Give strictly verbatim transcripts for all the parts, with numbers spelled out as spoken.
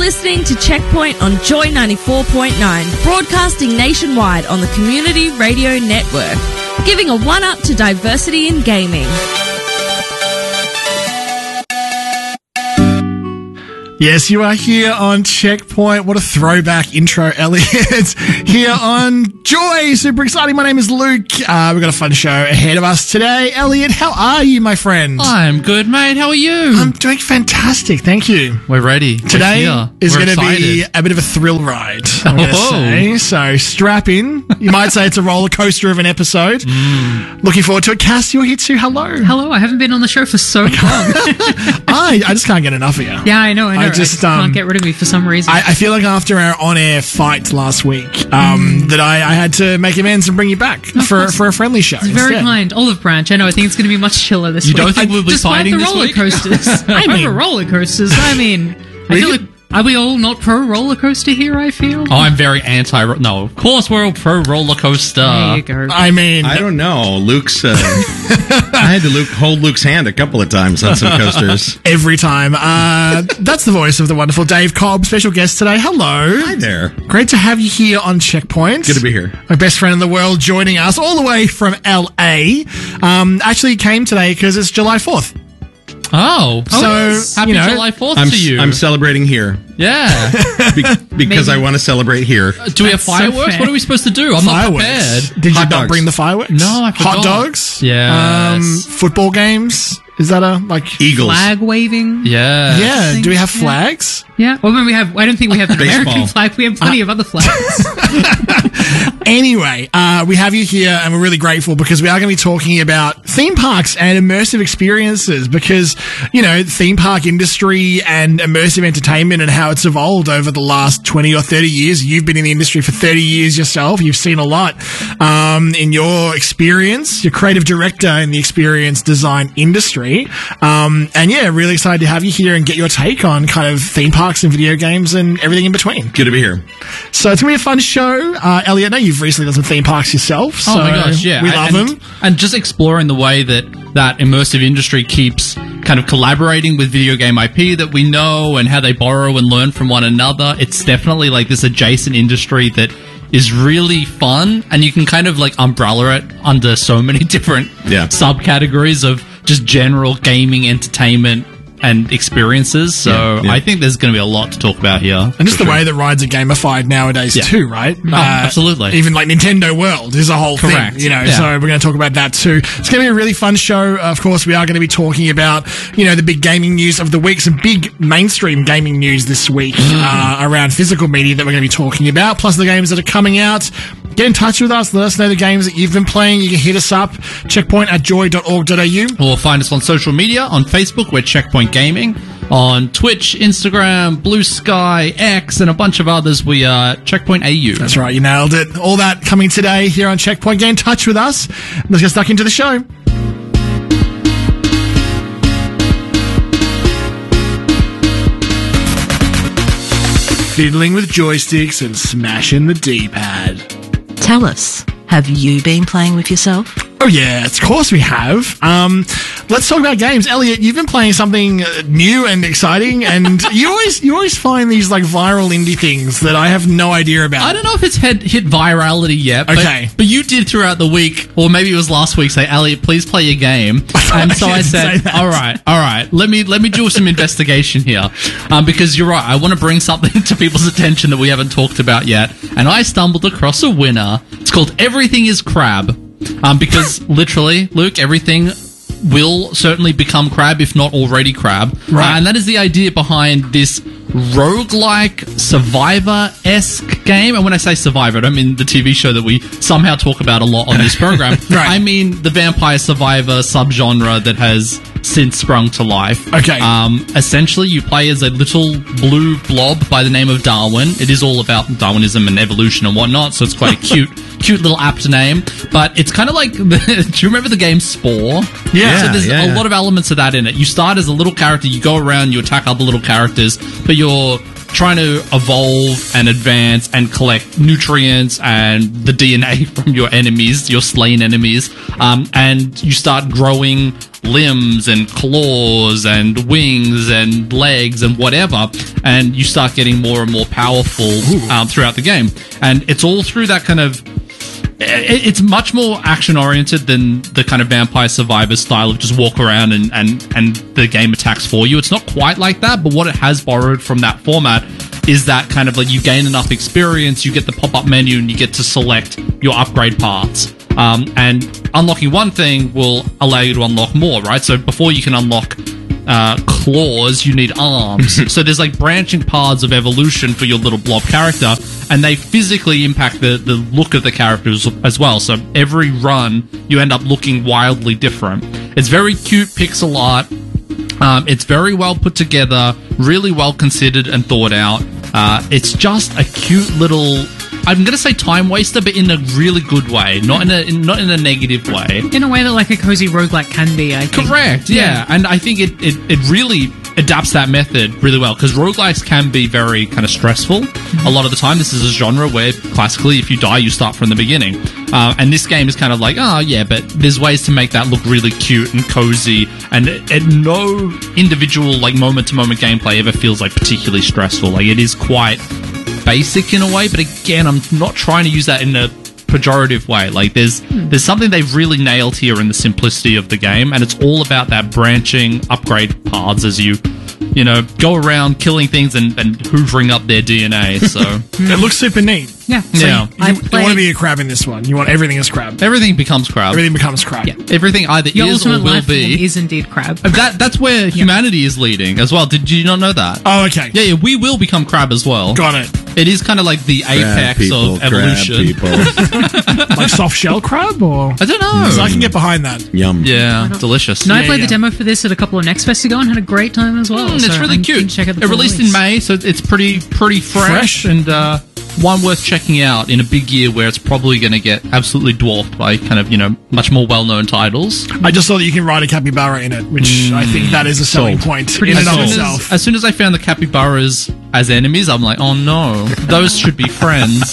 listening to Checkpoint on Joy ninety-four point nine, broadcasting nationwide on the Community Radio Network, giving a one-up to diversity in gaming. Yes, you are here on Checkpoint. What a throwback intro, Elliot. Here on Joy. Super exciting. My name is Luke. Uh, we've got a fun show ahead of us today. Elliot, how are you, my friend? I'm good, mate. How are you? I'm doing fantastic. Thank you. We're ready. Today We're is We're going to be a bit of a thrill ride, I'm going to Oh. say. So strap in. You might say it's a roller coaster of an episode. Mm. Looking forward to it. Cass, you're here too. Hello. Hello, I haven't been on the show for so long. I, I just can't get enough of you. yeah, I know, I know. I just, I um, can't get rid of me for some reason. I, I feel like after our on-air fight last week, um, Mm. that I, I had to make amends and bring you back for for a friendly show. it's very instead. kind. Olive Branch, I know. I think it's going to be much chiller this You week. don't think we'll be Despite fighting the this roller week? coasters. I I mean- mean, roller coasters. I mean, I We feel could- like, are we all not pro roller coaster here, I feel? Oh, I'm very anti. No, of course we're all pro roller coaster. There you go. I mean, I don't know. Luke's. Uh, I had to Luke, hold Luke's hand a couple of times on some coasters. every time. Uh, that's the voice of the wonderful Dave Cobb, special guest today. Hello. Hi there. Great to have you here on Checkpoint. Good to be here. My best friend in the world joining us all the way from L A. Um, actually came today because it's July fourth. Oh, So, nice. Happy you know, July fourth I'm, to you. I'm celebrating here yeah. be- because I want to celebrate here. Do we have That's so fireworks? fair. what are we supposed to do? I'm not Fireworks. prepared. Did you Hot not dogs. bring the fireworks? No, I Hot forgot. dogs? Yes. Um, football games? Is that a, like... Eagles. Flag waving. Yeah. Yeah, do we have Yeah. flags? Yeah. Well, then we have. I don't think we have an Baseball. American flag. We have plenty of other flags. Anyway, uh, we have you here and we're really grateful because we are going to be talking about theme parks and immersive experiences because, you know, theme park industry and immersive entertainment and how it's evolved over the last twenty or thirty years. You've been in the industry for thirty years yourself. You've seen a lot um, in your experience. You're creative director in the experience design industry. Um, and yeah, really excited to have you here and get your take on kind of theme parks and video games and everything in between. Good to be here. So it's going to be a fun show. Uh, Elliot, I know you've recently done some theme parks yourself. So Oh my gosh, yeah. we And- love and, them. And just exploring the way that that immersive industry keeps kind of collaborating with video game I P that we know and how they borrow and learn from one another. It's definitely like this adjacent industry that is really fun and you can kind of like umbrella it under so many different Yeah. subcategories of just general gaming entertainment and experiences. So Yeah, yeah. I think there's going to be a lot to talk about here. And just for the sure. way that rides are gamified nowadays Yeah. too, right? Uh, Oh, absolutely. Even like Nintendo World is a whole Correct. thing, you know, Yeah. so we're going to talk about that too. It's going to be a really fun show. Of course, we are going to be talking about, you know, the big gaming news of the week, some big mainstream gaming news this week uh, around physical media that we're going to be talking about, plus the games that are coming out. Get in touch with us. Let us know the games that you've been playing. You can hit us up, checkpoint at joy dot org dot a u. Or find us on social media. On Facebook, we're Checkpoint Gaming. On Twitch, Instagram, Blue Sky, X, and a bunch of others, we are Checkpoint A U. That's right, you nailed it. All that coming today here on Checkpoint. Get in touch with us. Let's get stuck into the show. Fiddling with joysticks and smashing the D-pad. Tell us, have you been playing with yourself? Oh yeah, of course we have. Um, let's talk about games. Elliot, you've been playing something uh, new and exciting, and you always you always find these like viral indie things that I have no idea about. I don't know if it's hit, hit virality yet, but, Okay. but you did throughout the week, or maybe it was last week, say, Elliot, please play your game. And so I didn't say said, that. all right, all right, let me let me do some investigation here. Um, because you're right, I want to bring something to people's attention that we haven't talked about yet. And I stumbled across a winner. It's called Everything is Crab. Um, because literally, Luke, everything will certainly become crab, if not already crab. Right. Uh, and that is the idea behind this roguelike Survivor-esque game. And when I say Survivor, I don't mean the T V show that we somehow talk about a lot on this program. Right. I mean the Vampire Survivor subgenre that has since sprung to life. Okay. Um, essentially, you play as a little blue blob by the name of Darwin. It is all about Darwinism and evolution and whatnot, so it's quite a cute, cute little apt name. But it's kind of like, do you remember the game Spore? Yeah. So there's yeah, a yeah. lot of elements of that in it. You start as a little character, you go around, you attack other little characters, but you're trying to evolve and advance and collect nutrients and the D N A from your enemies, your slain enemies, um, and you start growing limbs and claws and wings and legs and whatever, and you start getting more and more powerful um, throughout the game. And it's all through that kind of it's much more action-oriented than the kind of Vampire Survivor style of just walk around and, and, and the game attacks for you. It's not quite like that, but what it has borrowed from that format is that kind of like you gain enough experience, you get the pop-up menu, and you get to select your upgrade paths. Um, and unlocking one thing will allow you to unlock more, right? So before you can unlock Uh, claws, you need arms. So there's like branching paths of evolution for your little blob character, and they physically impact the, the look of the characters as well. So every run, you end up looking wildly different. It's very cute pixel art. Um, it's very well put together, really well considered and thought out. Uh, it's just a cute little, I'm going to say time waster, but in a really good way, not in a in, not in a negative way. In a way that like a cozy roguelike can be, I think. Correct, yeah. yeah. And I think it, it, it really adapts that method really well, because roguelikes can be very kind of stressful. Mm-hmm. A lot of the time, this is a genre where classically, if you die, you start from the beginning. Uh, and this game is kind of like, oh yeah, but there's ways to make that look really cute and cozy, and it, it, no individual like moment-to-moment gameplay ever feels like particularly stressful. Like it is quite basic in a way, but again, I'm not trying to use that in a pejorative way. Like there's there's something they've really nailed here in the simplicity of the game, and it's all about that branching upgrade paths as you you know go around killing things and, and hoovering up their D N A. So it looks super neat. Yeah. So yeah. You, you, you want to be a crab in this one. You want everything as crab. Everything becomes crab. Everything becomes crab. Yeah. Everything either Your is or ultimate will life form be. is indeed crab. That that's where humanity is leading as well. Did you not know that? Oh, okay. Yeah, yeah, we will become crab as well. Got it. It is kind of like the apex people, of evolution. Like soft shell crab, or I don't know. so I can get behind that. Yum. Yeah, delicious. No, I Yeah, played yeah. the demo for this at a couple of Next Fest ago and had a great time as well. Mm, so it's really I'm cute. keen to check out the It released in release. May, so it's pretty pretty fresh, Fresh. and uh, one worth checking out in a big year where it's probably going to get absolutely dwarfed by kind of you know much more well known titles. I just saw that you can ride a capybara in it, which I think that is a selling point in As and of soon itself. as, as soon as I found the capybaras as enemies, I'm like, oh no, those should be friends.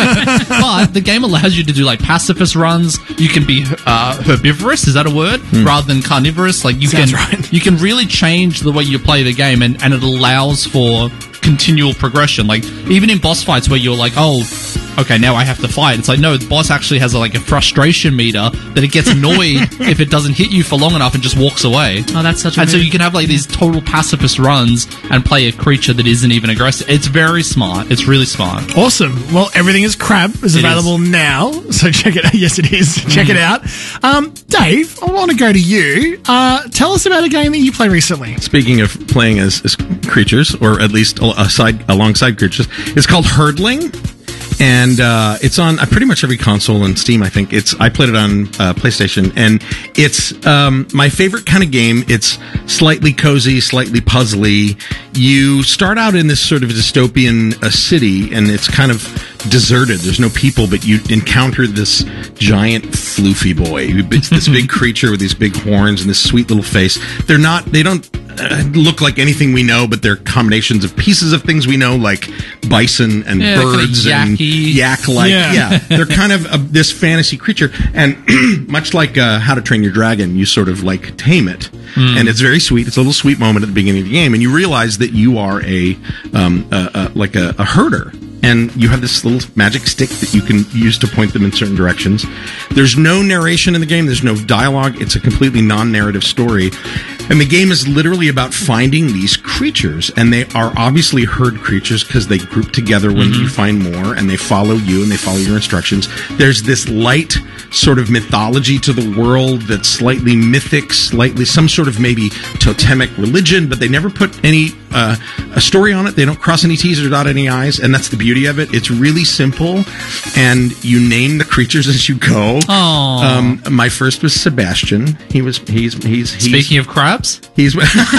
But the game allows you to do like pacifist runs. You can be uh, herbivorous, is that a word? Rather than carnivorous. Like you Sounds can right. you can really change the way you play the game, and, and it allows for continual progression. Like even in boss fights where you're like, oh, okay, now I have to fight. It's like, no, the boss actually has a, like a frustration meter that it gets annoyed if it doesn't hit you for long enough and just walks away. Oh, that's such a And so mood. you can have like these total pacifist runs and play a creature that isn't even aggressive. It's very smart. It's really smart. Awesome. Well, Everything is Crab is It available now, so check it out. Yes, it is. Check it out. Um, Dave, I want to go to you. Uh, tell us about a game that you played recently. Speaking of playing as, as creatures, or at least aside alongside creatures, it's called Herdling. And uh, it's on uh, pretty much every console and Steam, I think. It's I played it on uh, PlayStation, and it's um, my favorite kind of game. It's slightly cozy, slightly puzzly. You start out in this sort of dystopian uh, city, and it's kind of deserted. There's no people, but you encounter this giant floofy boy. It's this big creature with these big horns and this sweet little face. They're not. They don't uh, look like anything we know, but they're combinations of pieces of things we know, like bison and Yeah, they're kinda birds and yacky. yak-like. Yeah. Yeah, they're kind of a, this fantasy creature, and much like uh, How to Train Your Dragon, you sort of like tame it, and it's very sweet. It's a little sweet moment at the beginning of the game, and you realize that you are a um, uh, uh, like a, a herder. And you have this little magic stick that you can use to point them in certain directions. There's no narration in the game. There's no dialogue. It's a completely non-narrative story. And the game is literally about finding these creatures. And they are obviously herd creatures because they group together when you find more, and they follow you and they follow your instructions. There's this light sort of mythology to the world that's slightly mythic, slightly some sort of maybe totemic religion, but they never put any uh, a story on it. They don't cross any T's or dot any I's, and that's the beauty of it. It's really simple, and you name the creatures as you go. Aw. Um, my first was Sebastian. He was he's he's, he's Speaking of crabs, he's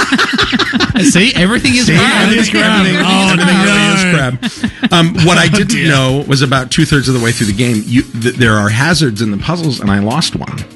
see, everything is crab. Everything is crab. Everything- Oh, everything no. really is crab. Um, what I didn't dear. know was about two thirds of the way through the game, you, th- there are hazards in the puzzles, and I lost one.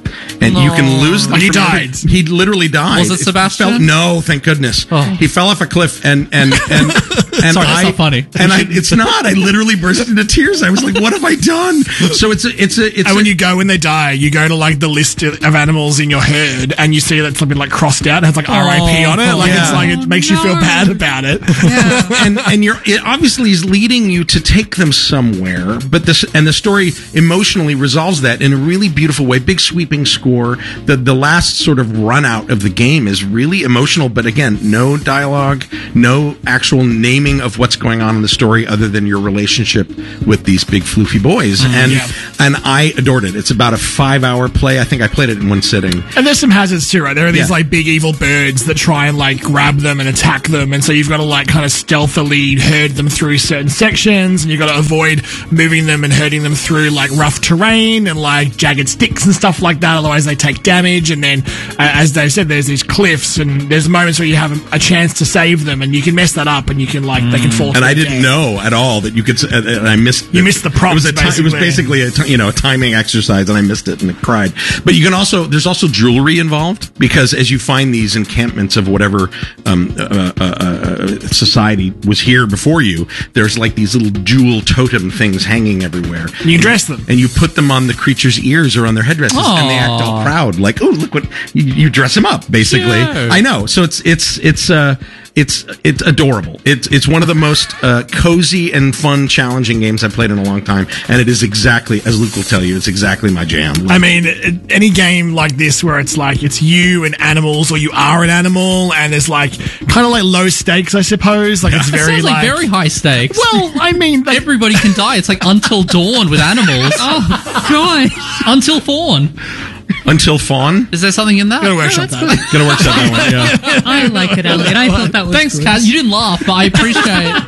and you can lose them. Oh, he from every- died. He literally died. Was it Sebastian? fell- no, thank goodness. Oh. He fell off a cliff, and and and and Sorry, that's I, not funny. And I, it's not. I literally burst into tears. I was like, "What have I done?" So it's a, it's a, it's And when a, you go, when they die, you go to like the list of animals in your herd, and you see that something like crossed out, and has like R I P on it. Like yeah. it's like it makes you feel bad about it. and and you're it obviously is leading you to take them somewhere, but this and the story emotionally resolves that in a really beautiful way. Big sweeping score. The the last sort of run out of the game is really emotional, but again, no dialogue, no actual naming of what's going on in the story other than your relationship with these big floofy boys. and yeah. and I adored it. It's about a five hour play. I think I played it in one sitting. And there's some hazards too, right? There are these Yeah. like big evil birds that try and like grab them and attack them, and so you've got to like kind of stealthily herd them through certain sections, and you've got to avoid moving them and herding them through like rough terrain and like jagged sticks and stuff like that. Otherwise, they take damage. And then, uh, as Dave said, there's these cliffs, and there's moments where you have a, a chance to save them, and you can mess that up, and you can like they can fall. And to I their didn't death. know at all that you could. Uh, and I missed. You it. missed the prompts, It was, a ti- it was basically. basically a ti- you know a timing exercise, and I missed it and I cried. But you can also there's also jewelry involved, because as you find these encampments of whatever um, uh, uh, uh, society was here before you, there's like these little jewel totem things hanging everywhere. You can dress them. And you put them on the creature's ears or on their headdresses, and they act all Aw. proud, like, "Oh, look what you, you dress them up." Basically, Cute. I know. So it's it's it's uh it's it's adorable. It's it's one of the most uh, cozy and fun, challenging games I've played in a long time, and it is exactly, as Luke will tell you, it's exactly my jam. I mean, it- any game like this where it's like it's you and animals, or you are an animal, and there's like kind of like low stakes, I suppose. Like it's It very sounds like, like very high stakes. well, I mean, like, Everybody can die. It's like Until Dawn with animals. Oh, gosh. Until Fawn. Until Fawn, Is there something in that? gonna workshop that. gonna work that one. Yeah. I like it, Elliot. I thought that was Thanks, good. Kat. You didn't laugh, but I appreciate.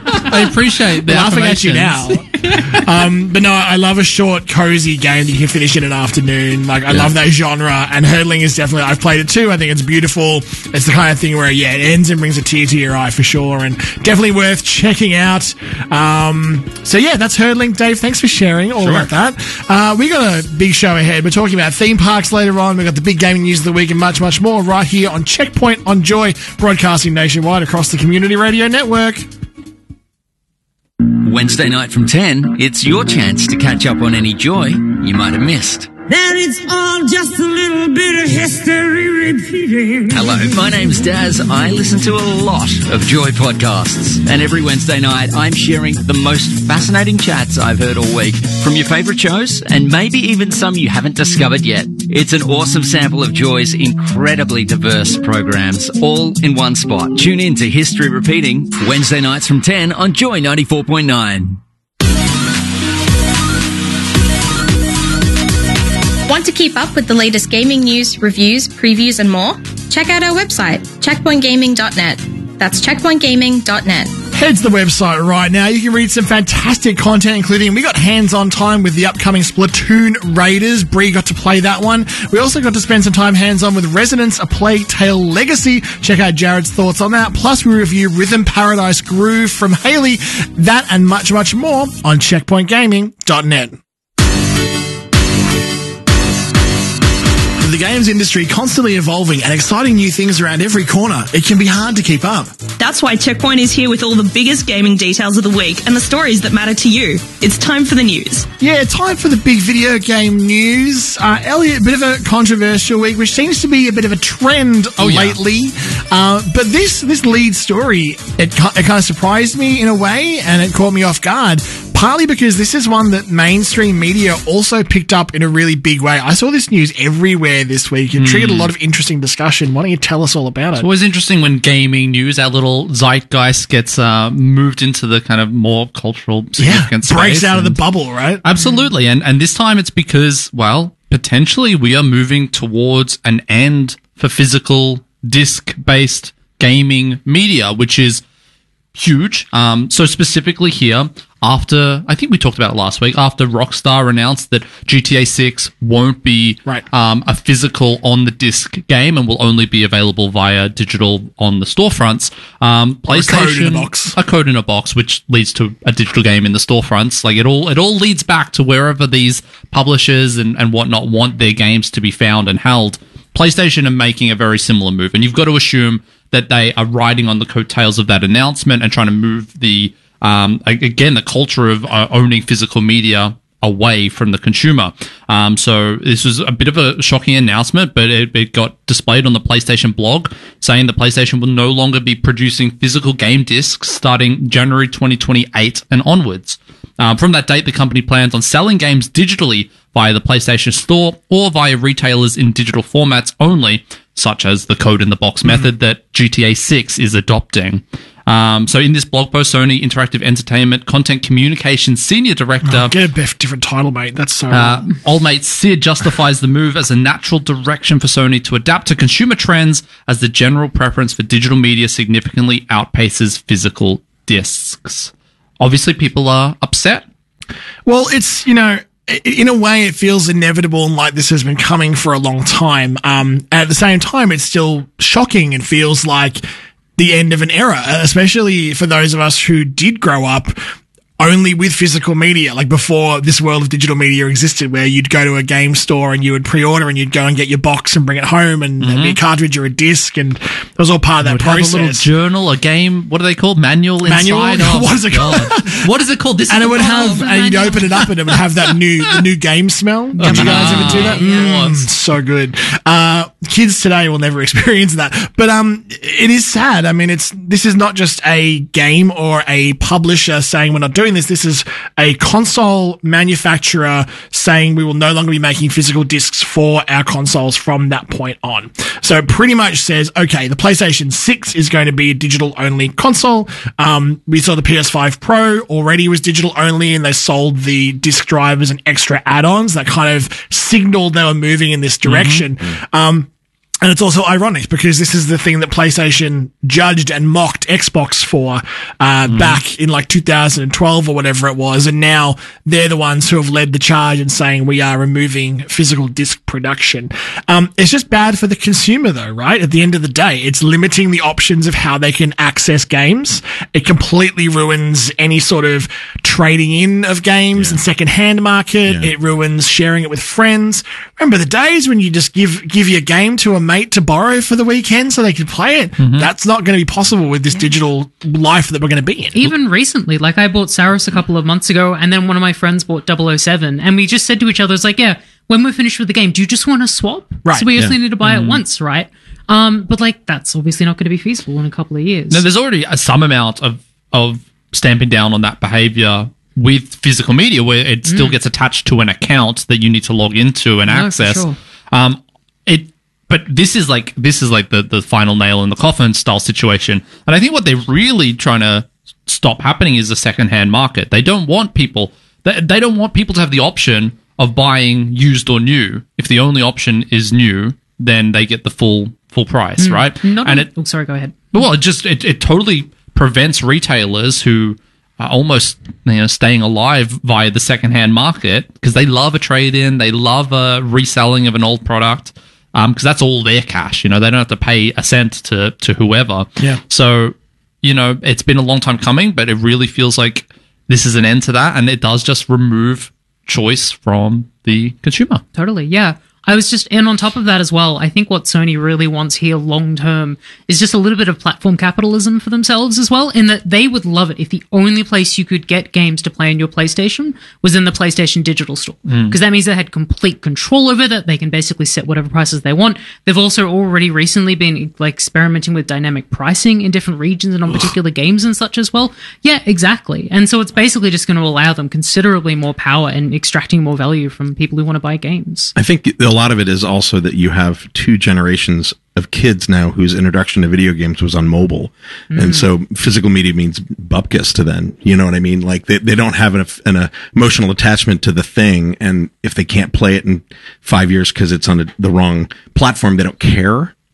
I appreciate the Laughing at you affirmations. now. um, but no, I love a short, cozy game that you can finish in an afternoon. Like, I love that genre, and hurdling is definitely, I've played it too. I think it's beautiful. It's the kind of thing where, yeah, it ends and brings a tear to your eye for sure, and definitely worth checking out. Um, so yeah, that's hurdling. Dave, thanks for sharing all Sure. about that. Uh, we got a big show ahead. We're talking about theme parks later on. We've got the big gaming news of the week and much, much more right here on Checkpoint on Joy, broadcasting nationwide across the Community Radio Network. Wednesday night from ten, it's your chance to catch up on any joy you might have missed. That it's all just a little bit of history repeating. Hello, my name's Daz. I listen to a lot of Joy podcasts. And every Wednesday night, I'm sharing the most fascinating chats I've heard all week from your favourite shows, and maybe even some you haven't discovered yet. It's an awesome sample of Joy's incredibly diverse programs, all in one spot. Tune in to History Repeating, Wednesday nights from ten on Joy ninety-four point nine. Want to keep up with the latest gaming news, reviews, previews, and more? Check out our website, checkpoint gaming dot net. That's checkpoint gaming dot net. Head to the website right now. You can read some fantastic content, including we got hands-on time with the upcoming Splatoon Raiders. Bree got to play that one. We also got to spend some time hands-on with Resonance, A Plague Tale Legacy. Check out Jared's thoughts on that. Plus, we review Rhythm Paradise Groove from Haley. That and much, much more on checkpoint gaming dot net. The games industry constantly evolving and exciting new things around every corner. It can be hard to keep up. That's why Checkpoint is here with all the biggest gaming details of the week and the stories that matter to you. It's time for the news. Yeah, time for the big video game news. Uh, Elliot, a bit of a controversial week, which seems to be a bit of a trend Oh, yeah. lately. Uh, but this this lead story, it, ki- it kind of surprised me in a way, and it caught me off guard. Partly because this is one that mainstream media also picked up in a really big way. I saw this news everywhere this week. It triggered a lot of interesting discussion. Why don't you tell us all about it? It's always interesting when gaming news, our little zeitgeist, gets uh, moved into the kind of more cultural Yeah, significant breaks space, out of the and- bubble, right? Absolutely. And and this time it's because, well, potentially we are moving towards an end for physical disc-based gaming media, which is huge. Um, so specifically here, after, I think we talked about it last week, after Rockstar announced that G T A six won't be Right. um, a physical on-the-disc game and will only be available via digital on the storefronts, um, Or a PlayStation... code in a box. A code in a box, which leads to a digital game in the storefronts. Like, it all it all leads back to wherever these publishers and, and whatnot want their games to be found and held. PlayStation are making a very similar move, and you've got to assume that they are riding on the coattails of that announcement and trying to move the um, again the culture of uh, owning physical media away from the consumer. Um, so this was a bit of a shocking announcement, but it, it got displayed on the PlayStation blog saying that PlayStation will no longer be producing physical game discs starting January twenty twenty-eight and onwards. Um, from that date, the company plans on selling games digitally via the PlayStation Store or via retailers in digital formats only, such as the code in the box method that G T A six is adopting. Um, so in this blog post, Sony Interactive Entertainment Content Communications Senior Director... Oh, get a bit different title, mate. That's so... Uh, old mate Sid justifies the move as a natural direction for Sony to adapt to consumer trends as the general preference for digital media significantly outpaces physical discs. Obviously, people are upset. Well, it's, you know, i- in a way it feels inevitable and like this has been coming for a long time. Um, at the same time, it's still shocking and feels like the end of an era, especially for those of us who did grow up only with physical media, like before this world of digital media existed, where you'd go to a game store and you would pre-order and you'd go and get your box and bring it home and there'd be a cartridge or a disc, and it was all part of that Would process. have a little journal, a game. What are they called? Manual Manual? inside. Oh, What is it called? God. What is it called? This and is it would the have, oh, and you'd open it up, and it would have that new, the new game smell. Did you guys ever do that? Mm, so good. Uh, kids today will never experience that, but um, it is sad. I mean, it's this is not just a game or a publisher saying we're not doing this. This is a console manufacturer saying we will no longer be making physical discs for our consoles from that point on. So it pretty much says, okay, the PlayStation six is going to be a digital only console. Um, we saw the P S five Pro already was digital only, and they sold the disc drivers and extra add-ons that kind of signaled they were moving in this direction. Mm-hmm. Um, And it's also ironic because this is the thing that PlayStation judged and mocked Xbox for uh, mm. back in like two thousand twelve or whatever it was. And now they're the ones who have led the charge and saying we are removing physical disc production. Um, it's just bad for the consumer though, right? At the end of the day, it's limiting the options of how they can access games. It completely ruins any sort of trading in of games yeah. and secondhand market. Yeah. It ruins sharing it with friends. Remember the days when you just give, give your game to a mate to borrow for the weekend so they could play it? Mm-hmm. That's not going to be possible with this digital life that we're going to be in. Even recently, like I bought Saros a couple of months ago, and then one of my friends bought double oh seven, and we just said to each other, it's like, yeah, when we're finished with the game, do you just want to swap? Right. So we yeah. only need to buy Mm-hmm. it once, right? Um, but like, that's obviously not going to be feasible in a couple of years. No, there's already a, some amount of, of stamping down on that behavior with physical media where it still mm. gets attached to an account that you need to log into and no, access. For sure. Um, it, but this is like, this is like the, the final nail in the coffin style situation. And I think what they're really trying to stop happening is the secondhand market. They don't want people, they, they don't want people to have the option of buying used or new. If the only option is new, then they get the full, full price, mm. right? Not and a, it, oh, sorry, go ahead. Well, it just, it, it totally prevents retailers who are almost, you know, staying alive via the secondhand market because they love a trade-in, they love a reselling of an old product, um, because that's all their cash. You know, they don't have to pay a cent to to whoever. Yeah. So, you know, it's been a long time coming, but it really feels like this is an end to that, and it does just remove choice from the consumer. Totally, yeah. I was just, and on top of that as well, I think what Sony really wants here long term is just a little bit of platform capitalism for themselves as well, in that they would love it if the only place you could get games to play on your PlayStation was in the PlayStation Digital Store. Because mm. that means they had complete control over that. They can basically set whatever prices they want. They've also already recently been like experimenting with dynamic pricing in different regions and on particular games and such as well. Yeah, exactly. And so it's basically just going to allow them considerably more power and extracting more value from people who want to buy games. I think a lot of it is also that you have two generations of kids now whose introduction to video games was on mobile. Mm. And so physical media means bupkis to them. You know what I mean? Like they, they don't have an, an uh, emotional attachment to the thing. And if they can't play it in five years because it's on a, the wrong platform, they don't care.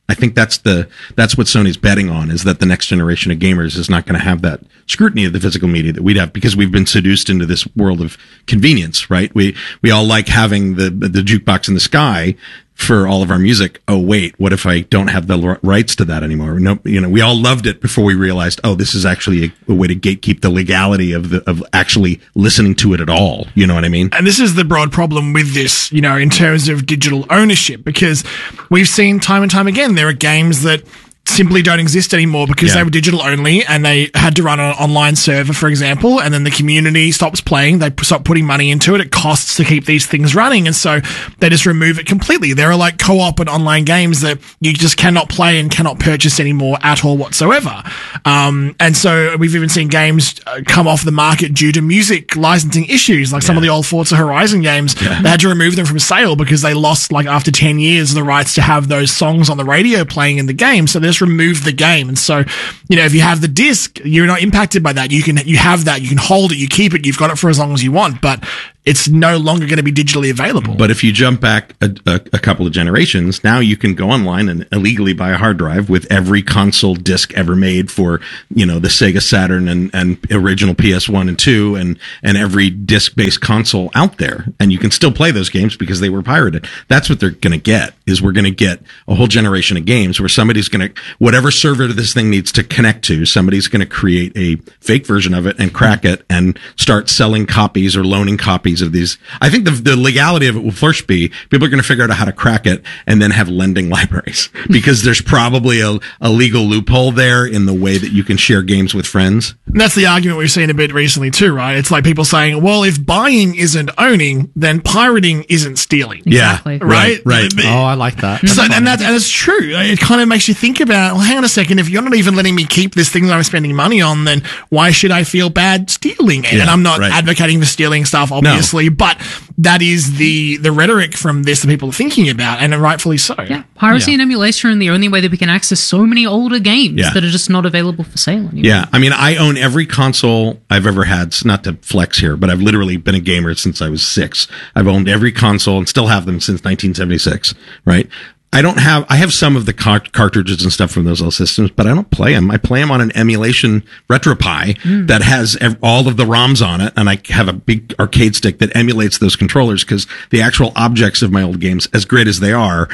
I think that's the that's what Sony's betting on, is that the next generation of gamers is not going to have that scrutiny of the physical media that we'd have, because we've been seduced into this world of convenience, right? We we all like having the the jukebox in the sky for all of our music. Oh wait, what if I don't have the rights to that anymore? No, you know, we all loved it before we realized, oh, this is actually a, a way to gatekeep the legality of the of actually listening to it at all. You know what I mean? And this is the broad problem with this, you know, in terms of digital ownership, because we've seen time and time again there are games that simply don't exist anymore because Yeah. they were digital only and they had to run on an online server, for example, and then the community stops playing. They stop putting money into it. It costs to keep these things running, and so they just remove it completely. There are like co-op and online games that you just cannot play and cannot purchase anymore at all whatsoever. Um, and so we've even seen games uh, come off the market due to music licensing issues, like some of the old Forza Horizon games. They had to remove them from sale because they lost, like after ten years, the rights to have those songs on the radio playing in the game. So there's remove the game. And so, you know, if you have the disc, you're not impacted by that. You can, you have that, you can hold it, you keep it, you've got it for as long as you want, but it's no longer going to be digitally available. But if you jump back a, a, a couple of generations, now you can go online and illegally buy a hard drive with every console disc ever made for, you know, the Sega Saturn and, and original P S one and two and, and every disc-based console out there. And you can still play those games because they were pirated. That's what they're going to get, is we're going to get a whole generation of games where somebody's going to, whatever server this thing needs to connect to, somebody's going to create a fake version of it and crack it and start selling copies or loaning copies of these. I think the, the legality of it will first be people are going to figure out how to crack it and then have lending libraries, because there's probably a, a legal loophole there in the way that you can share games with friends. And that's the argument we've seen a bit recently too, right? It's like people saying, well, if buying isn't owning, then pirating isn't stealing. Exactly. Right? Right. Oh, I like that. So, and that, and it's true. It kind of makes you think about, well, hang on a second. If you're not even letting me keep this thing that I'm spending money on, then why should I feel bad stealing it? Yeah, and I'm not right. advocating for stealing stuff, obviously, but that is the, the rhetoric from this that people are thinking about, and rightfully so. Yeah, piracy Yeah. and emulation are the only way that we can access so many older games Yeah. that are just not available for sale anymore. Yeah. I mean, I own every console I've ever had. It's not to flex here, but I've literally been a gamer since I was six. I've owned every console and still have them since nineteen seventy-six, right? I don't have, I have some of the cart- cartridges and stuff from those old systems, but I don't play them. I play them on an emulation RetroPie mm. that has ev- all of the ROMs on it. And I have a big arcade stick that emulates those controllers, because the actual objects of my old games, as great as they are,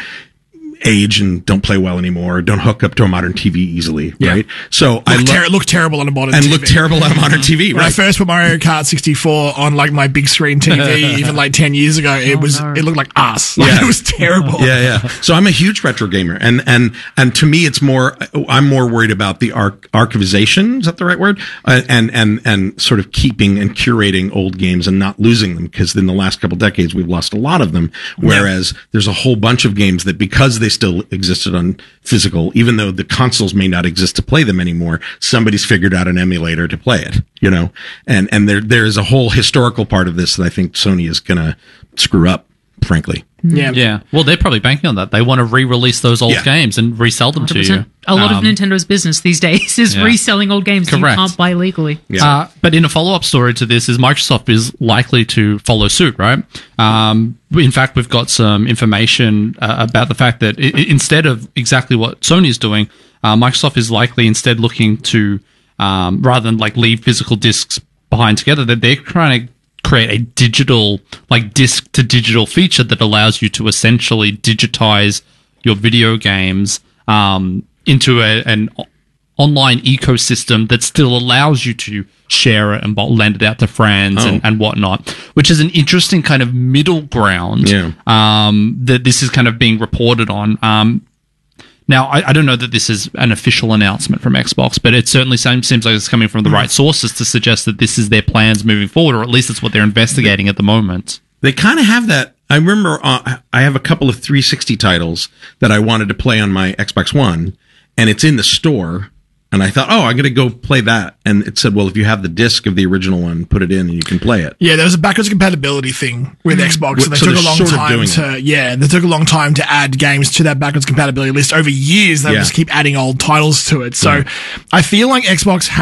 age and don't play well anymore, don't hook up to a modern T V easily, Yeah. right? So Look I lo- ter- look terrible on a modern and T V. look terrible on a modern T V, When I right? first put Mario Kart sixty-four on like my big screen T V, even like ten years ago, it Oh, was no. it looked like ass. Like, Yeah. it was terrible. Yeah, yeah. So I'm a huge retro gamer, and and and to me, it's more. I'm more worried about the arch- archivization. Is that the right word? Uh, and and and sort of keeping and curating old games and not losing them, because in the last couple decades we've lost a lot of them. Whereas there's a whole bunch of games that, because they still existed on physical, even though the consoles may not exist to play them anymore, somebody's figured out an emulator to play it. You know, and and there there is a whole historical part of this that I think Sony is gonna screw up, frankly. Yeah. Yeah. Well, they're probably banking on that. They want to re-release those old Yeah. games and resell them one hundred to you. percent. A lot Um, of Nintendo's business these days is yeah. reselling old games that you Correct. can't buy legally. Yeah. Uh, but in a follow-up story to this, is Microsoft is likely to follow suit, right? Um, in fact, we've got some information uh, about the fact that I- I- instead of exactly what Sony is doing, uh, Microsoft is likely instead looking to, um, rather than like leave physical discs behind together, that they're trying to create a digital, like disc to digital feature that allows you to essentially digitize your video games um, into a, an o- online ecosystem that still allows you to share it and bo- lend it out to friends Oh. and, and whatnot, which is an interesting kind of middle ground Yeah. um, that this is kind of being reported on. Um, now, I, I don't know that this is an official announcement from Xbox, but it certainly seems, seems like it's coming from the right sources to suggest that this is their plans moving forward, or at least it's what they're investigating at the moment. They kind of have that. I remember uh, I have a couple of three sixty titles that I wanted to play on my Xbox One, and it's in the store. And I thought, oh, I'm going to go play that. And it said, well, if you have the disc of the original one, put it in and you can play it. Yeah, there was a backwards compatibility thing with Xbox, and they So took a they're long sort of time doing to yeah, they took a long time to add games to that backwards compatibility list. Over years, they Yeah. just keep adding old titles to it. So Yeah. I feel like Xbox have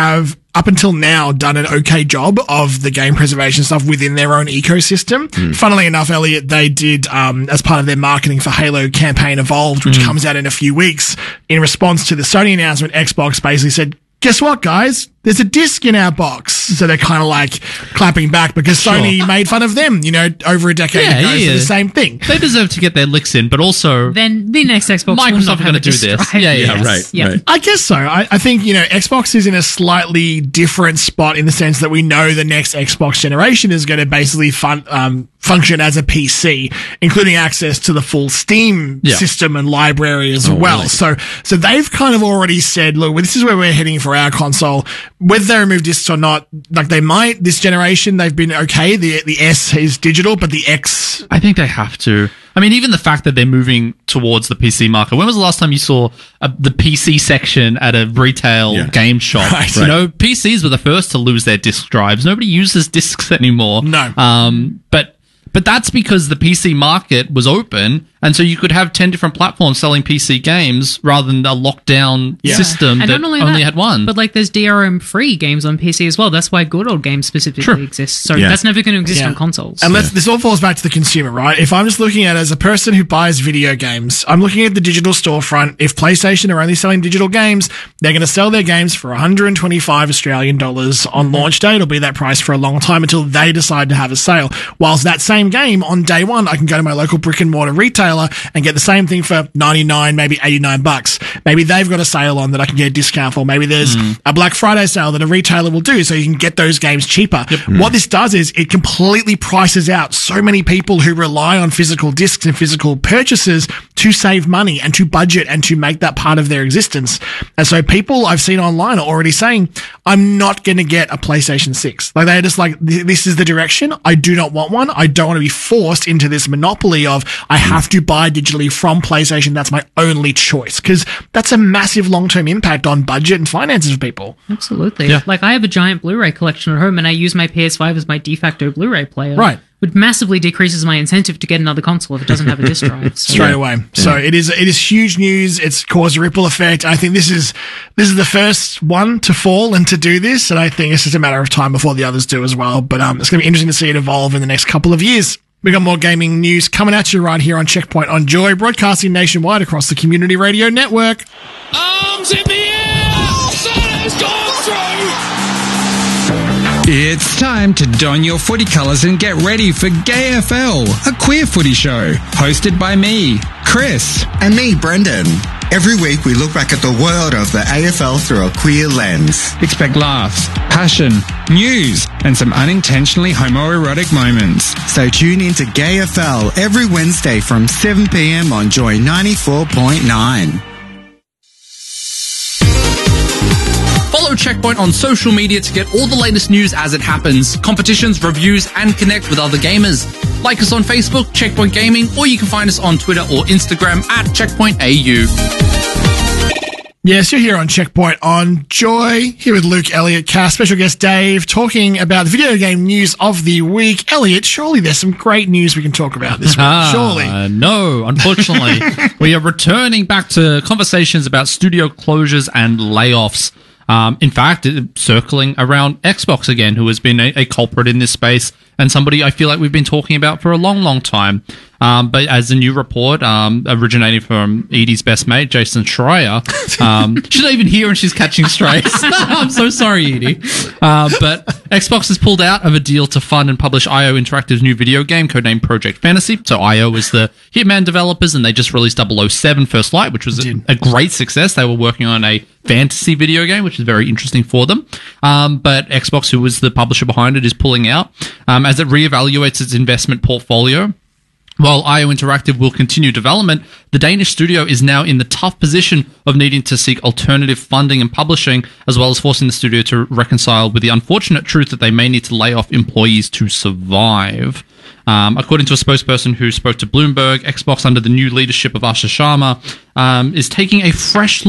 up until now, done an okay job of the game preservation stuff within their own ecosystem. Mm. Funnily enough, Elliot, they did, um, as part of their marketing for Halo campaign Evolved, which mm. comes out in a few weeks, in response to the Sony announcement, Xbox basically said, guess what, guys? There's a disc in our box. So they're kind of like clapping back because Sure. Sony made fun of them, you know, over a decade Yeah, ago yeah. for the same thing. They deserve to get their licks in, but also Then the next Xbox will not Microsoft are have going to a do disc this. drive. Yeah, yeah, Yeah, right, Yeah. right. I guess so. I, I think, you know, Xbox is in a slightly different spot in the sense that we know the next Xbox generation is going to basically fun, um, function as a P C, including access to the full Steam Yeah. system and library as Oh, well. really? So, so they've kind of already said, look, this is where we're heading for our console. Whether they remove discs or not, like they might, this generation, they've been okay. The, the S is digital, but the X, I think they have to. I mean, even the fact that they're moving towards the P C market. When was the last time you saw a, the P C section at a retail Yeah. game shop? Right. You Right. know, P Cs were the first to lose their disk drives. Nobody uses discs anymore. No. Um, but but that's because the P C market was open, and so you could have ten different platforms selling P C games rather than a lockdown Yeah. system And that not only, only that, had one. But like there's D R M free games on P C as well. That's why Good Old Games specifically Sure. exists. So Yeah. that's never going to exist Yeah. on consoles. And let's, this all falls back to the consumer, right? If I'm just looking at it as a person who buys video games, I'm looking at the digital storefront. If PlayStation are only selling digital games, they're going to sell their games for one hundred twenty-five Australian dollars on launch day. It'll be that price for a long time until they decide to have a sale. Whilst that same game on day one, I can go to my local brick and mortar retailer and get the same thing for ninety-nine, maybe eighty-nine bucks. Maybe they've got a sale on that I can get a discount for. Maybe there's a Black Friday sale that a retailer will do so you can get those games cheaper. What this does is it completely prices out so many people who rely on physical discs and physical purchases to save money and to budget and to make that part of their existence. And so people I've seen online are already saying, I'm not going to get a PlayStation six. Like they're just like, this is the direction. I do not want one. I don't want to be forced into this monopoly of I have to buy digitally from PlayStation. That's my only choice. Because that's a massive long-term impact on budget and finances of people. Absolutely. Yeah. Like I have a giant Blu-ray collection at home and I use my P S five as my de facto Blu-ray player. Right. Which massively decreases my incentive to get another console if it doesn't have a disc drive. So. Straight away. So it is it is huge news. It's caused a ripple effect. I think this is this is the first one to fall and to do this, and I think it's just a matter of time before the others do as well. But um, it's going to be interesting to see it evolve in the next couple of years. We got more gaming news coming at you right here on Checkpoint on Joy, broadcasting nationwide across the Community Radio Network. Arms in the air! Santa's gone through! It's time to don your footy colours and get ready for Gay F L, a queer footy show, hosted by me, Chris. And me, Brendan. Every week we look back at the world of the A F L through a queer lens. Expect laughs, passion, news, and some unintentionally homoerotic moments. So tune in to Gay F L every Wednesday from seven p.m. on Joy ninety-four point nine. Follow Checkpoint on social media to get all the latest news as it happens, competitions, reviews, and connect with other gamers. Like us on Facebook, Checkpoint Gaming, or you can find us on Twitter or Instagram at Checkpoint A U. Yes, you're here on Checkpoint on Joy, here with Luke, Elliot, Cass, special guest Dave, talking about the video game news of the week. Elliot, surely there's some great news we can talk about this week, Ah, surely. No, unfortunately. We are returning back to conversations about studio closures and layoffs. Um, in fact, it, circling around Xbox again, who has been a, a culprit in this space and somebody I feel like we've been talking about for a long, long time. Um, but as a new report, um, originating from Edie's best mate, Jason Schreier, um, she's not even here and she's catching strays. I'm so sorry, Edie. Uh, but Xbox has pulled out of a deal to fund and publish I O Interactive's new video game, codenamed Project Fantasy. So I O is the Hitman developers, and they just released double oh seven First Light, which was a, a great success. They were working on a fantasy video game, which is very interesting for them. Um, but Xbox, who was the publisher behind it, is pulling out um, as it reevaluates its investment portfolio. While I O Interactive will continue development, the Danish studio is now in the tough position of needing to seek alternative funding and publishing, as well as forcing the studio to reconcile with the unfortunate truth that they may need to lay off employees to survive. Um, according to a spokesperson who spoke to Bloomberg, Xbox, under the new leadership of Asha Sharma, um, is taking a fresh look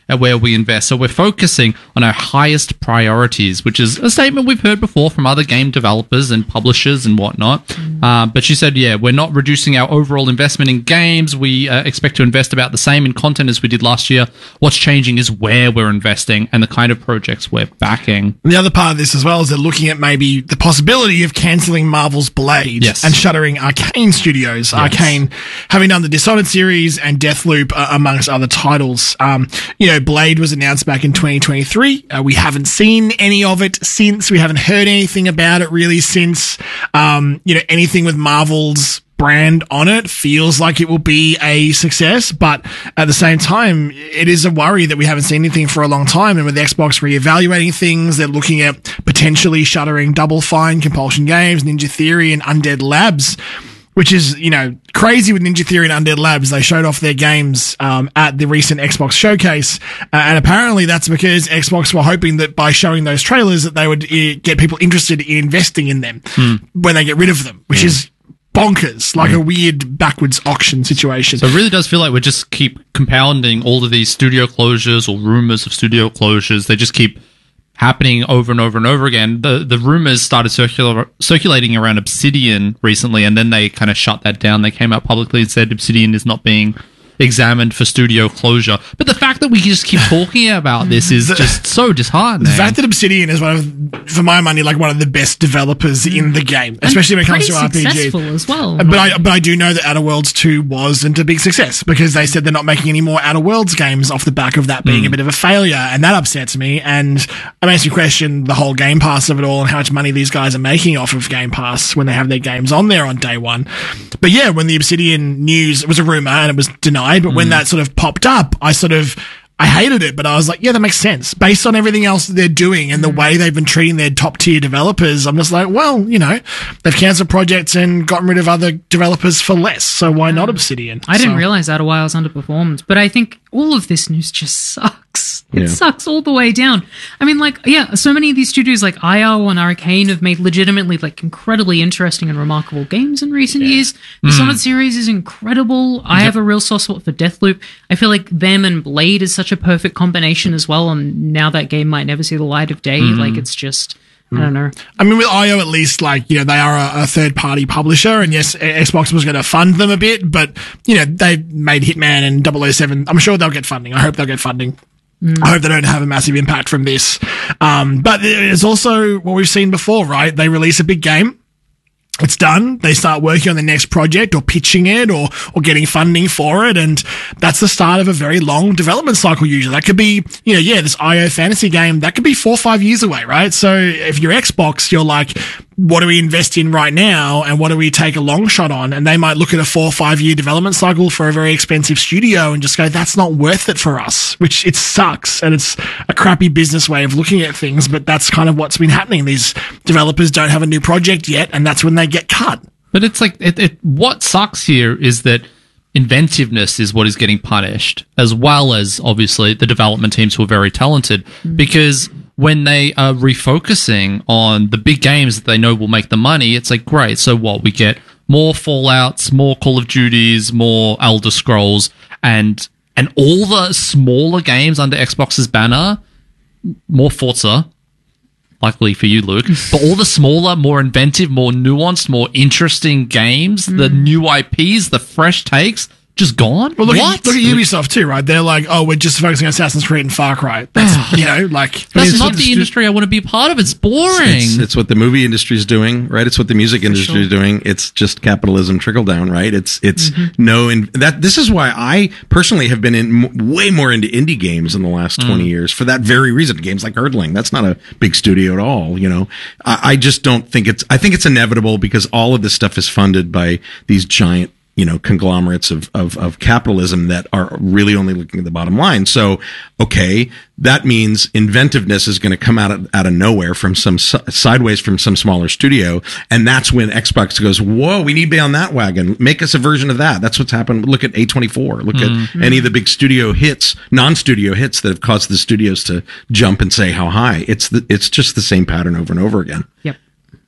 at where we invest. So we're focusing on our highest priorities, which is a statement we've heard before from other game developers and publishers and whatnot. Mm. Uh, but she said, yeah, we're not reducing our overall investment in games. We uh, expect to invest about the same in content as we did last year. What's changing is where we're investing and the kind of projects we're backing. And the other part of this as well is they're looking at maybe the possibility of cancelling Marvel's Blade yes. and shuttering Arcane Studios. Yes. Arcane having done the Dishonored series and Deathloop uh, amongst other titles. Um, you know, Blade was announced back in twenty twenty-three. Uh, we haven't seen any of it since. We haven't heard anything about it really since. Um, you know, anything with Marvel's brand on it feels like it will be a success, but at the same time, it is a worry that we haven't seen anything for a long time. And with Xbox reevaluating things, they're looking at potentially shuttering Double Fine, Compulsion Games, Ninja Theory, and Undead Labs, which is, you know, crazy with Ninja Theory and Undead Labs. They showed off their games um, at the recent Xbox showcase, uh, and apparently that's because Xbox were hoping that by showing those trailers that they would uh, get people interested in investing in them mm. when they get rid of them, which yeah. is bonkers, like a weird backwards auction situation. So it really does feel like we just keep compounding all of these studio closures or rumors of studio closures. They just keep happening over and over and over again. The the rumors started circular, circulating around Obsidian recently, and then they kind of shut that down. They came out publicly and said Obsidian is not being examined for studio closure. But the fact that we just keep talking about this is just so disheartening. The fact that Obsidian is one of, for my money, like one of the best developers in the game, especially when it comes to R P Gs. Successful as well. But I, but I do know that Outer Worlds two wasn't a big success because they said they're not making any more Outer Worlds games off the back of that being Mm. a bit of a failure, and that upsets me. And it makes me question the whole Game Pass of it all and how much money these guys are making off of Game Pass when they have their games on there on day one. But yeah, when the Obsidian news, it was a rumor and it was denied, but when Mm. that sort of popped up, I sort of I hated it, but I was like, yeah, that makes sense. Based on everything else that they're doing and the way they've been treating their top tier developers, I'm just like, well, you know, they've cancelled projects and gotten rid of other developers for less, so why not Obsidian? I didn't So- realize Outer Wilds underperformed, but I think all of this news just sucks. It Yeah. sucks all the way down. I mean, like, yeah, so many of these studios like I O and Arcane have made legitimately, like, incredibly interesting and remarkable games in recent years. The Mm. Dishonored series is incredible. I Yep. have a real soft spot for Deathloop. I feel like them and Blade is such a perfect combination as well, and now that game might never see the light of day. Mhm. Like, it's just... I don't know. I mean, with I O, at least, like, you know, they are a, a third-party publisher, and yes, Xbox was going to fund them a bit, but, you know, they made Hitman and double oh seven. I'm sure they'll get funding. I hope they'll get funding. Mm. I hope they don't have a massive impact from this. Um, but it's also what we've seen before, right? They release a big game. It's done. They start working on the next project or pitching it or, or getting funding for it. And that's the start of a very long development cycle usually. That could be, you know, yeah, this I O fantasy game, that could be four or five years away, right? So if you're Xbox, you're like, what do we invest in right now? And what do we take a long shot on? And they might look at a four or five year development cycle for a very expensive studio and just go, that's not worth it for us, which it sucks. And it's a crappy business way of looking at things, but that's kind of what's been happening. These developers don't have a new project yet, and that's when they get cut. But it's like, it, it, what sucks here is that inventiveness is what is getting punished, as well as, obviously, the development teams who are very talented, because when they are refocusing on the big games that they know will make the money, it's like, great, so what? We get more Fallouts, more Call of Duties, more Elder Scrolls, and and all the smaller games under Xbox's banner, more Forza, luckily for you, Luke, but all the smaller, more inventive, more nuanced, more interesting games, the new I Ps, the fresh takes, just gone? Well, look, what? At, look at Ubisoft too, right? They're like, oh, we're just focusing on Assassin's Creed and Far Cry. That's, you know, like... That's it's not what the stu- industry I want to be part of. It's boring. It's, it's what the movie industry is doing, right? It's what the music industry is doing. It's just capitalism trickle down, right? It's it's Mm-hmm. no in, that. This is why I personally have been in m- way more into indie games in the last Mm. twenty years for that very reason. Games like Herdling, that's not a big studio at all. You know, I, I just don't think it's. I think it's inevitable because all of this stuff is funded by these giant, you know, conglomerates of, of, of capitalism that are really only looking at the bottom line. So, okay, that means inventiveness is going to come out of, out of nowhere from some sideways from some smaller studio. And that's when Xbox goes, whoa, we need to be on that wagon. Make us a version of that. That's what's happened. Look at A twenty-four. Look Mm-hmm. at any of the big studio hits, non-studio hits that have caused the studios to jump and say how high. It's the, it's just the same pattern over and over again. Yep.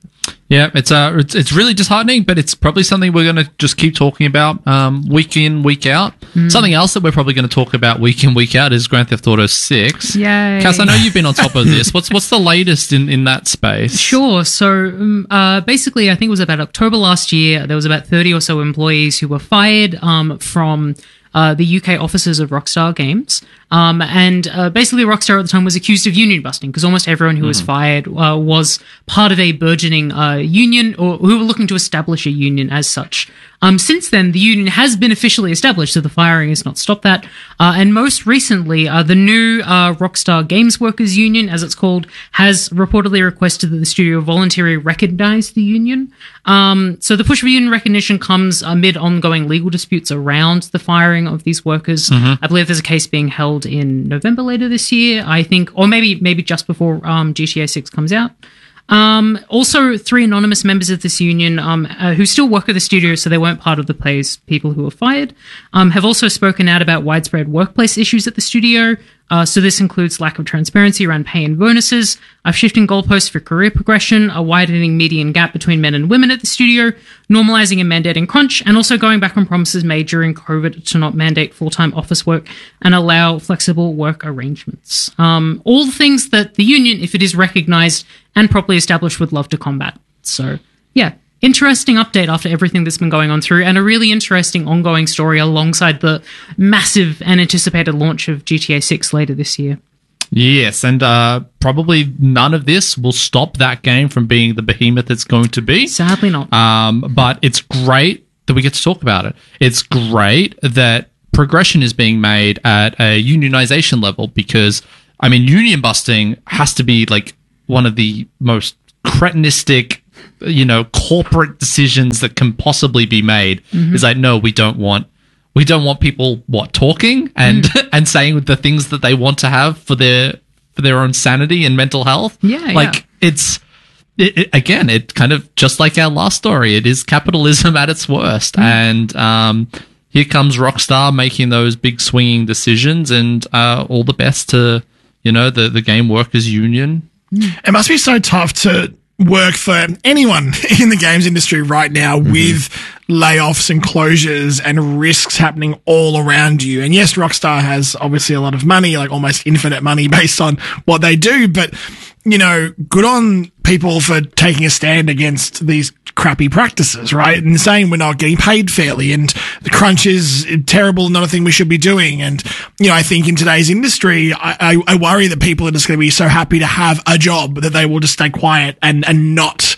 Yeah, it's uh, it's, it's really disheartening, but it's probably something we're going to just keep talking about um, week in, week out. Mm. Something else that we're probably going to talk about week in, week out is Grand Theft Auto six. Yay. Cass, I know you've been on top of this. What's what's the latest in, in that space? Sure. So um, uh, basically, I think it was about October last year, there was about thirty or so employees who were fired um, from uh, the U K offices of Rockstar Games. Um, and uh, basically, Rockstar at the time was accused of union busting because almost everyone who mm-hmm. was fired uh, was part of a burgeoning uh, union or who were looking to establish a union as such. Um, since then, the union has been officially established, so the firing has not stopped that. Uh, and most recently, uh, the new uh, Rockstar Games Workers Union, as it's called, has reportedly requested that the studio voluntarily recognize the union. Um, so the push for union recognition comes amid ongoing legal disputes around the firing of these workers. Mm-hmm. I believe there's a case being held in November later this year, I think, or maybe maybe just before um, G T A six comes out. Um, also, three anonymous members of this union um, uh, who still work at the studio, so they weren't part of the players, people who were fired, um, have also spoken out about widespread workplace issues at the studio. Uh, so this includes lack of transparency around pay and bonuses, a shifting goalposts for career progression, a widening median gap between men and women at the studio, normalizing and mandating crunch, and also going back on promises made during COVID to not mandate full-time office work and allow flexible work arrangements. Um, all the things that the union, if it is recognized and properly established, would love to combat. So, yeah. Interesting update after everything that's been going on through, and a really interesting ongoing story alongside the massive and anticipated launch of G T A six later this year. Yes, and uh, probably none of this will stop that game from being the behemoth it's going to be. Sadly not. Um, but it's great that we get to talk about it. It's great that progression is being made at a unionization level because, I mean, union busting has to be like one of the most cretinistic, you know, corporate decisions that can possibly be made. Mm-hmm. Is like, no, we don't want, we don't want people what talking and mm. and saying the things that they want to have for their for their own sanity and mental health. Yeah, like yeah. it's it, it, again, it kind of just like our last story. It is capitalism at its worst, mm. and um, here comes Rockstar making those big swinging decisions, and uh, all the best to you know the the game workers union. It must be so tough to work for anyone in the games industry right now mm-hmm. with layoffs and closures and risks happening all around you. And yes, Rockstar has obviously a lot of money, like almost infinite money based on what they do, but you know, good on people for taking a stand against these crappy practices, right? And saying we're not getting paid fairly and the crunch is terrible, not a thing we should be doing. And, you know, I think in today's industry, I, I, I worry that people are just going to be so happy to have a job that they will just stay quiet and, and not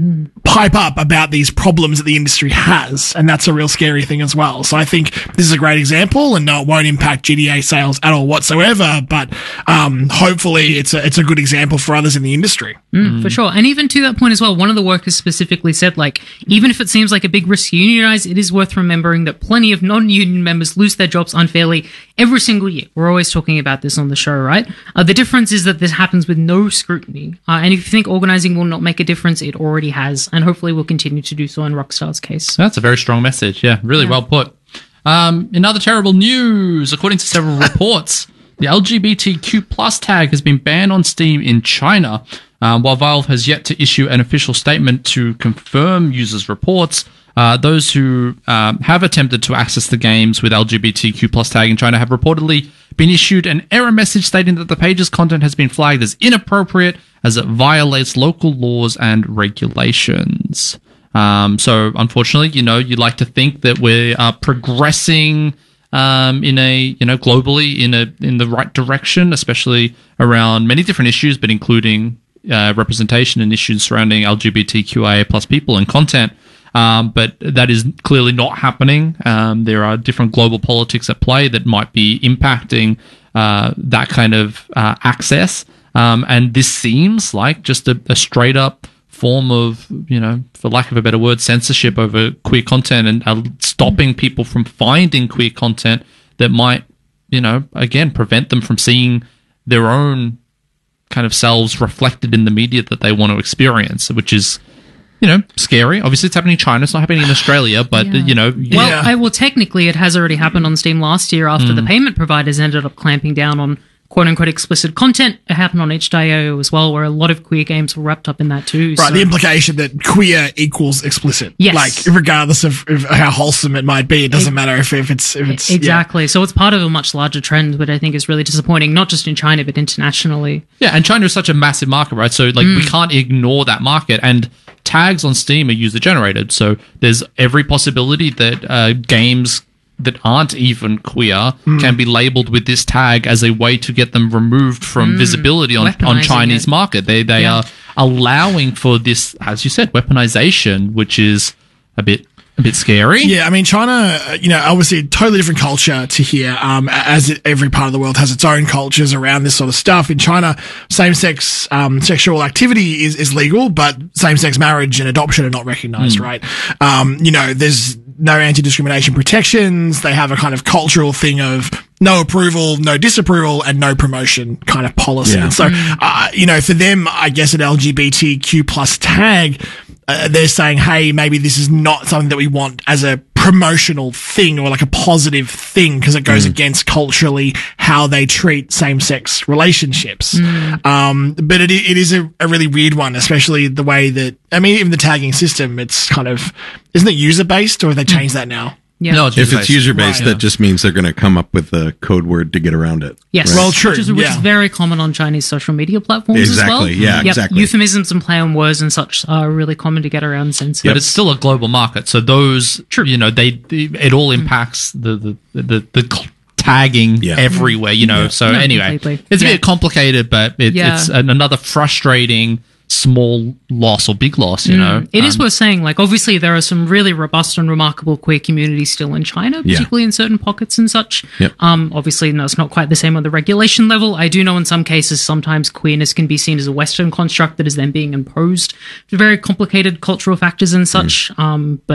pipe up about these problems that the industry has. And that's a real scary thing as well. So I think this is a great example, and no, it won't impact G T A sales at all whatsoever. But, um, hopefully it's a, it's a good example for others in the industry. Mm, for sure. And even to that point as well, one of the workers specifically said, like, even if it seems like a big risk to unionize, it is worth remembering that plenty of non-union members lose their jobs unfairly every single year. We're always talking about this on the show, right? Uh, the difference is that this happens with no scrutiny. Uh, and if you think organizing will not make a difference, it already has. And hopefully will continue to do so in Rockstar's case. That's a very strong message. Yeah, really yeah. well put. Um, in other terrible news, according to several reports, the L G B T Q plus tag has been banned on Steam in China. Um, while Valve has yet to issue an official statement to confirm users' reports, uh, those who um, have attempted to access the games with L G B T Q plus tag in China have reportedly been issued an error message stating that the page's content has been flagged as inappropriate as it violates local laws and regulations. Um, so, unfortunately, you know, you'd like to think that we are progressing Um, in a you know globally in a in the right direction, especially around many different issues, but including uh, representation and issues surrounding L G B T Q I A plus people and content. Um, but that is clearly not happening. Um, there are different global politics at play that might be impacting uh, that kind of uh, access. Um, and this seems like just a, a straight up form of, you know, for lack of a better word, censorship over queer content and uh, stopping people from finding queer content that might, you know, again, prevent them from seeing their own kind of selves reflected in the media that they want to experience, which is, you know, scary. Obviously, it's happening in China. It's not happening in Australia, but, yeah. you know. Well, yeah. I, well, technically, it has already happened on Steam last year after mm. the payment providers ended up clamping down on quote-unquote explicit content. It happened on itch dot i o as well, where a lot of queer games were wrapped up in that too. Right, so. the implication that queer equals explicit. Yes. Like, regardless of, of how wholesome it might be, it doesn't it, matter if, if it's... If it's exactly. Yeah. So it's part of a much larger trend, but I think is really disappointing, not just in China, but internationally. Yeah, and China is such a massive market, right? So, like, mm. we can't ignore that market. And tags on Steam are user-generated, so there's every possibility that uh, games that aren't even queer mm. can be labeled with this tag as a way to get them removed from mm. visibility on, on Chinese it. market. They they yeah. are allowing for this, as you said, weaponization, which is a bit a bit scary. Yeah, I mean, China, you know, obviously a totally different culture to here, um, as it, every part of the world has its own cultures around this sort of stuff. In China, same-sex um, sexual activity is, is legal, but same-sex marriage and adoption are not recognized, mm. right? Um, you know, there's no anti-discrimination protections. They have a kind of cultural thing of no approval, no disapproval, and no promotion kind of policy. Yeah. So, uh, you know, for them, I guess an L G B T Q plus tag, uh, they're saying, hey, maybe this is not something that we want as a promotional thing or like a positive thing because it goes mm. against culturally how they treat same-sex relationships. Mm. Um, but it, it is a, a really weird one, especially the way that, I mean, even the tagging system, it's kind of, isn't it user-based or have they changed mm. that now? Yeah. No, it's if it's user-based, right, that yeah. just means they're going to come up with a code word to get around it. Yes. Right? Well, true. Which is, which yeah. is very common on Chinese social media platforms exactly, as well. Yeah, yep. exactly. Euphemisms and play on words and such are really common to get around censorship. But it's still a global market. So those, True. you know, they, it all impacts the, the, the, the, the tagging yeah. everywhere, you know. Yeah. So no, anyway, completely. it's yeah. a bit complicated, but it, Yeah. it's an, another frustrating small loss or big loss, you know. Mm. It um, is worth saying, like, obviously there are some really robust and remarkable queer communities still in China, particularly yeah. in certain pockets and such. Yep. Um, obviously, no, it's not quite the same on the regulation level. I do know in some cases sometimes queerness can be seen as a Western construct that is then being imposed to very complicated cultural factors and such. Mm. Um, but